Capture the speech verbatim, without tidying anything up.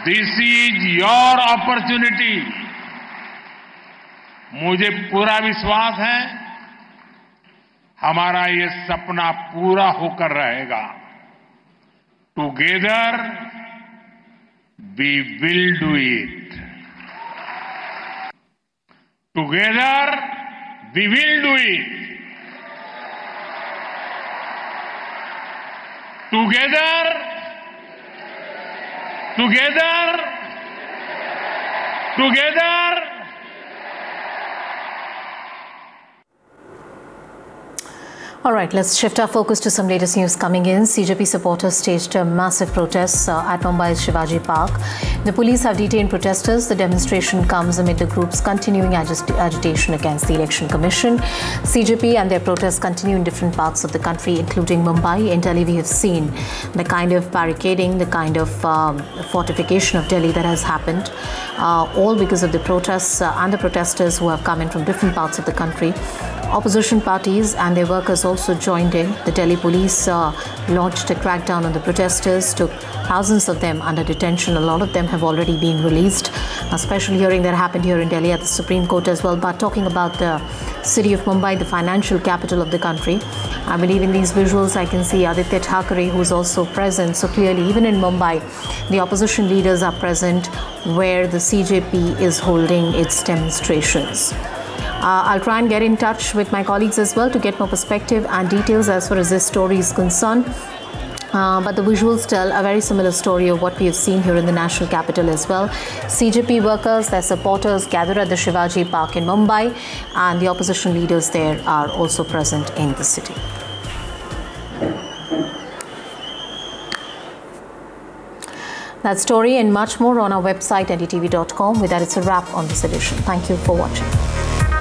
This is your opportunity. मुझे पूरा विश्वास है हमारा ये सपना पूरा होकर रहेगा. Together we will do it. Together we will do it. Together, together, together. All right, let's shift our focus to some latest news coming in. C J P supporters staged a massive protest uh, at Mumbai's Shivaji Park. The police have detained protesters. The demonstration comes amid the group's continuing agit agitation against the Election Commission. C J P and their protests continue in different parts of the country, including Mumbai. In Delhi, we have seen the kind of barricading, the kind of um, fortification of Delhi that has happened, uh, all because of the protests uh, and the protesters who have come in from different parts of the country. Opposition parties and their workers also joined in. The Delhi police uh, launched a crackdown on the protesters, took thousands of them under detention. A lot of them have already been released. A special hearing that happened here in Delhi at the Supreme Court as well. But talking about the city of Mumbai, the financial capital of the country, I believe in these visuals I can see Aditya Thackeray, who is also present. So clearly, even in Mumbai, the opposition leaders are present where the C J P is holding its demonstrations. Uh, I'll try and get in touch with my colleagues as well to get more perspective and details as far as this story is concerned. Uh, but the visuals tell a very similar story of what we have seen here in the national capital as well. C J P workers, their supporters gather at the Shivaji Park in Mumbai, and the opposition leaders there are also present in the city. That story and much more on our website N D T V dot com. With that, it's a wrap on this edition. Thank you for watching.